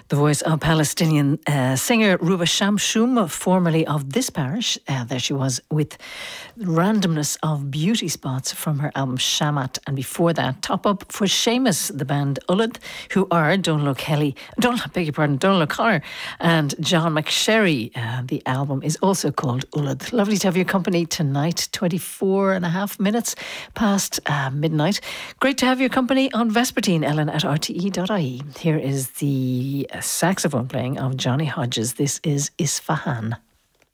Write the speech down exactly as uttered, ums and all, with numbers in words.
The voice of Palestinian uh, singer Ruba Shamshum, formerly of this parish. Uh, there she was with Randomness of Beauty Spots from her album Shamat. And before that, top up for Seamus, the band Ullad, who are Donal Kelly, Donal, beg your pardon, Donal O'Connor and John McSherry. Uh, the album is also called Ullad. Lovely to have your company tonight, twenty-four and a half minutes past uh, midnight. Great to have your company on Vespertine, Ellen at r t e dot i e. Here is the saxophone playing of Johnny Hodges. This is Isfahan.